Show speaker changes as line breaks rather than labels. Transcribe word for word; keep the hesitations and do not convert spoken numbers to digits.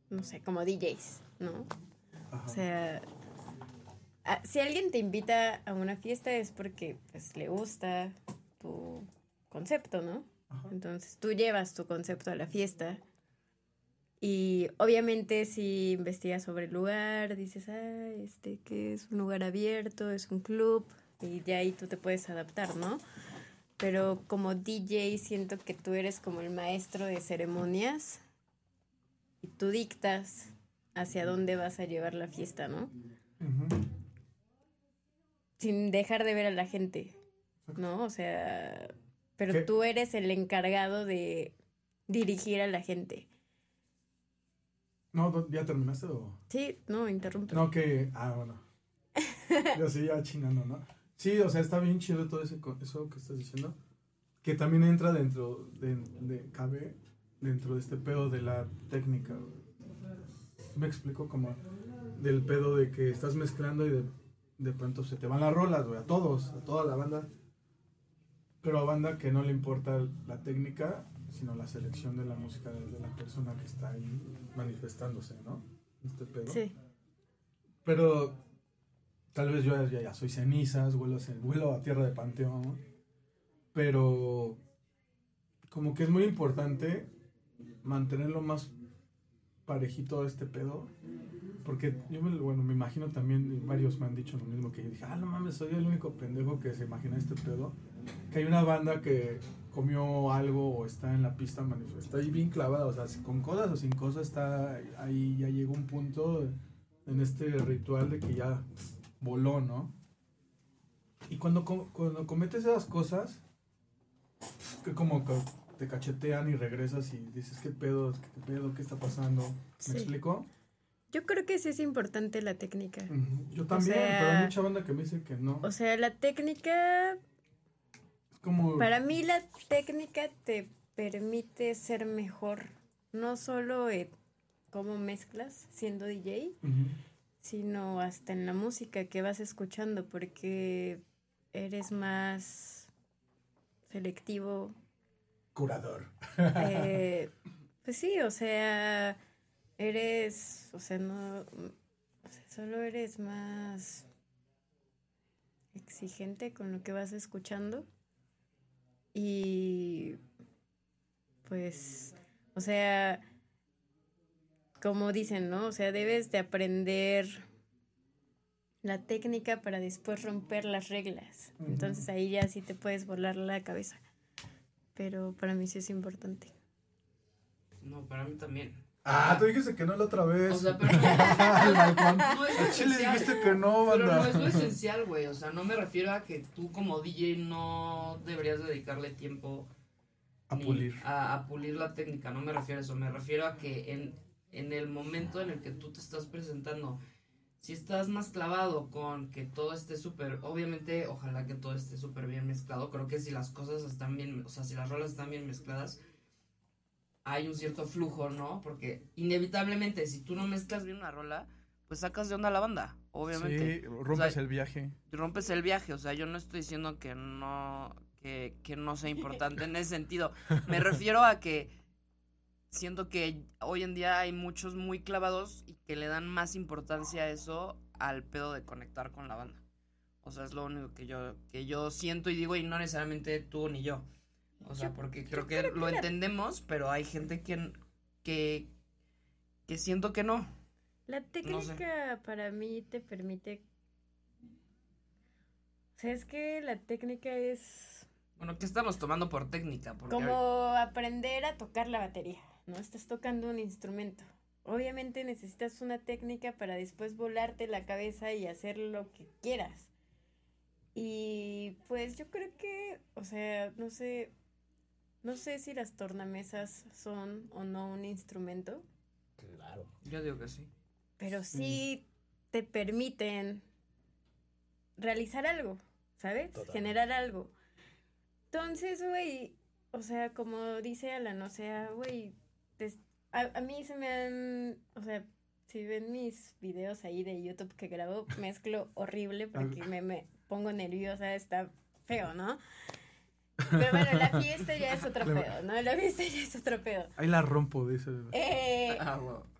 no sé, como D Js, ¿no?
Ajá.
O sea, a, si alguien te invita a una fiesta es porque pues le gusta tu concepto, ¿no?
Ajá.
Entonces tú llevas tu concepto a la fiesta y obviamente si investigas sobre el lugar, dices, ah, este que es un lugar abierto, es un club y de ahí tú te puedes adaptar, ¿no? Pero como D J siento que tú eres como el maestro de ceremonias y tú dictas hacia dónde vas a llevar la fiesta, ¿no?
Uh-huh.
Sin dejar de ver a la gente, ¿no? O sea, pero
¿Qué?
tú eres el encargado de dirigir a la gente.
No, ¿ya terminaste o...?
Sí, no, interrumpe.
No, que... Ah, bueno. Yo sí, ya chingando, ¿no? Sí, o sea, está bien chido todo ese, eso que estás diciendo. Que también entra dentro de, de... Cabe dentro de este pedo de la técnica. Me explico como... Del pedo de que estás mezclando y de, de pronto se te van las rolas, güey. A todos, a toda la banda. Pero a banda que no le importa la técnica, sino la selección de la música de, de la persona que está ahí manifestándose, ¿no? Este pedo.
Sí.
Pero tal vez yo ya, ya soy cenizas, vuelo a, vuelo a tierra de panteón, pero como que es muy importante mantenerlo más parejito este pedo, porque yo me, bueno, me imagino también, varios me han dicho lo mismo que yo dije, ah, no mames, soy el único pendejo que se imagina este pedo, que hay una banda que comió algo o está en la pista, está ahí bien clavada, o sea, con cosas o sin cosas está ahí, ya llegó un punto en este ritual de que ya voló, ¿no? Y cuando, cuando cometes esas cosas, que como que te cachetean y regresas y dices, ¿qué pedo? ¿Qué pedo? ¿Qué está pasando? ¿Me
Sí.
explico?
Yo creo que sí es importante la técnica.
Uh-huh. Yo también,
o sea,
pero hay mucha banda que me dice que no.
O sea, la técnica...
Es como...
Para mí la técnica te permite ser mejor. No solo en cómo mezclas siendo D J,
uh-huh.
sino hasta en la música que vas escuchando, porque eres más selectivo.
Curador.
Eh, pues sí, o sea, eres, o sea, no, o sea, solo eres más exigente con lo que vas escuchando y pues, o sea, como dicen, ¿no? O sea, debes de aprender la técnica para después romper las reglas. Uh-huh. Entonces ahí ya sí te puedes volar la cabeza. Pero para mí sí es importante.
No, para mí también.
Ah, tú dijiste que no la otra vez.
O sea, pero no, no es
a Chile
esencial.
Dijiste que no, banda.
Pero no es lo esencial, güey. O sea, no me refiero a que tú como D J no deberías dedicarle tiempo
a pulir.
A, a pulir la técnica. No me refiero a eso. Me refiero a que en, en el momento en el que tú te estás presentando, si estás más clavado con que todo esté súper, obviamente, ojalá que todo esté súper bien mezclado. Creo que si las cosas están bien, o sea, si las rolas están bien mezcladas, hay un cierto flujo, ¿no? Porque inevitablemente, si tú no mezclas bien una rola, pues sacas de onda a la banda, obviamente.
Sí, rompes
o sea,
el viaje.
Rompes el viaje, o sea, yo no estoy diciendo que no, que, que no sea importante en ese sentido. Me refiero a que siento que hoy en día hay muchos muy clavados y que le dan más importancia a eso al pedo de conectar con la banda. O sea, es lo único que yo, que yo siento y digo, y no necesariamente tú ni yo. O sea, porque creo que lo entendemos, pero hay gente que, que, que siento que no.
La técnica no sé. Para mí te permite... O sea, es que la técnica es...
Bueno, ¿qué estamos tomando por técnica? Porque
como hay... aprender a tocar la batería, ¿no? Estás tocando un instrumento. Obviamente necesitas una técnica para después volarte la cabeza y hacer lo que quieras. Y pues yo creo que, o sea, no sé... No sé si las tornamesas son o no un instrumento.
Claro.
Yo digo que sí.
Pero sí mm. te permiten realizar algo, ¿sabes? Total. Generar algo. Entonces, güey, o sea, como dice Alan, o sea, güey, a, a mí se me han, o sea, si ven mis videos ahí de YouTube que grabo, mezclo horrible porque me, me pongo nerviosa, está feo, ¿no? Pero bueno, la fiesta ya es otro pedo, ¿no? La fiesta ya es otro pedo.
Ahí la rompo, dice.
Eh,
ah, wow.